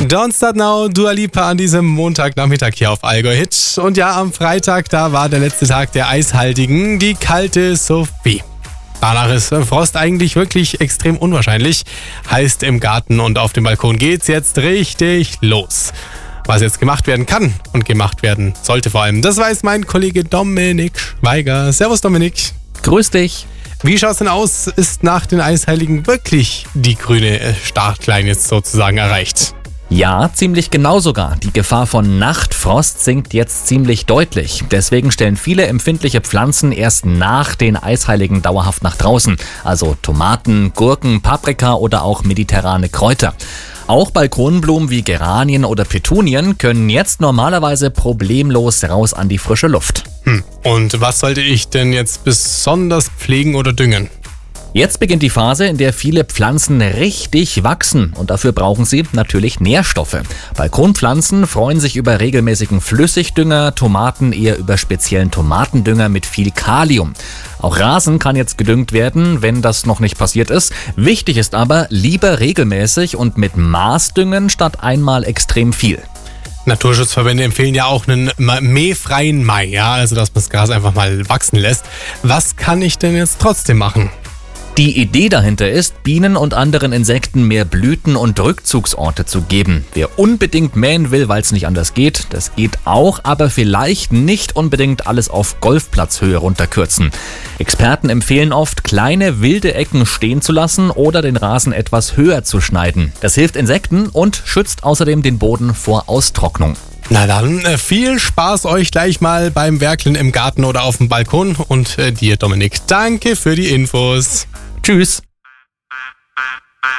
Don't Start Now, Dua Lipa an diesem Montagnachmittag hier auf Allgäu Hit. Und ja, am Freitag, da war der letzte Tag der Eishaltigen, die kalte Sophie. Danach ist Frost eigentlich wirklich extrem unwahrscheinlich. Heißt, im Garten und auf dem Balkon geht's jetzt richtig los. Was jetzt gemacht werden kann und gemacht werden sollte vor allem, das weiß mein Kollege Dominik Schweiger. Servus Dominik. Grüß dich. Wie schaut's denn aus? Ist nach den Eisheiligen wirklich die grüne Startline jetzt sozusagen erreicht? Ja, ziemlich genau sogar. Die Gefahr von Nachtfrost sinkt jetzt ziemlich deutlich. Deswegen stellen viele empfindliche Pflanzen erst nach den Eisheiligen dauerhaft nach draußen. Also Tomaten, Gurken, Paprika oder auch mediterrane Kräuter. Auch Balkonblumen wie Geranien oder Petunien können jetzt normalerweise problemlos raus an die frische Luft. Und was sollte ich denn jetzt besonders pflegen oder düngen? Jetzt beginnt die Phase, in der viele Pflanzen richtig wachsen und dafür brauchen sie natürlich Nährstoffe. Balkonpflanzen freuen sich über regelmäßigen Flüssigdünger, Tomaten eher über speziellen Tomatendünger mit viel Kalium. Auch Rasen kann jetzt gedüngt werden, wenn das noch nicht passiert ist. Wichtig ist aber, lieber regelmäßig und mit Maß düngen statt einmal extrem viel. Naturschutzverbände empfehlen ja auch einen mähfreien Mai, ja, also dass man das Gras einfach mal wachsen lässt. Was kann ich denn jetzt trotzdem machen? Die Idee dahinter ist, Bienen und anderen Insekten mehr Blüten- und Rückzugsorte zu geben. Wer unbedingt mähen will, weil es nicht anders geht, das geht auch, aber vielleicht nicht unbedingt alles auf Golfplatzhöhe runterkürzen. Experten empfehlen oft, kleine wilde Ecken stehen zu lassen oder den Rasen etwas höher zu schneiden. Das hilft Insekten und schützt außerdem den Boden vor Austrocknung. Na dann, viel Spaß euch gleich mal beim Werkeln im Garten oder auf dem Balkon und dir, Dominik, danke für die Infos. Tschüss.